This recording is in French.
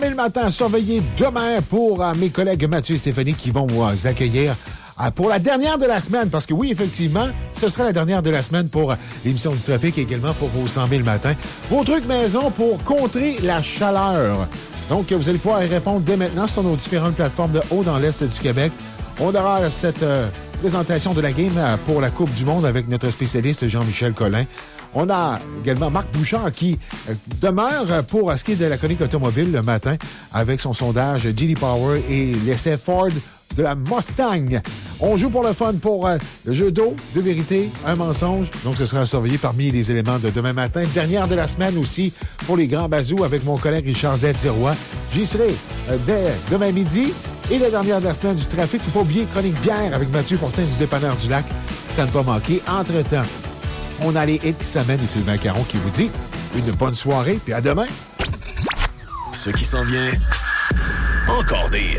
Mais le matin, surveillez demain pour mes collègues Mathieu et Stéphanie qui vont vous accueillir pour la dernière de la semaine. Parce que oui, effectivement, ce sera la dernière de la semaine pour l'émission du trafic et également pour vos 100 000 matins. Vos trucs maison pour contrer la chaleur. Donc, vous allez pouvoir y répondre dès maintenant sur nos différentes plateformes de haut dans l'Est du Québec. On aura cette présentation de la game pour la Coupe du Monde avec notre spécialiste Jean-Michel Collin. On a également Marc Bouchard qui demeure pour ce qui est de la chronique automobile le matin avec son sondage J.D. Power et l'essai Ford de la Mustang. On joue pour le fun pour le jeu d'eau, de vérité, un mensonge. Donc, ce sera surveillé parmi les éléments de demain matin. Dernière de la semaine aussi pour les grands bazous avec mon collègue Richard Z-Sirois. J'y serai dès demain midi. Et la dernière de la semaine du trafic. Il faut pas oublier chronique bière avec Mathieu Fortin du Dépanneur du Lac. C'est à ne pas manquer. Entre-temps, on a les hits qui s'amènent et Sylvain Caron qui vous dit une bonne soirée, puis à demain. Ce qui s'en vient, encore des hits.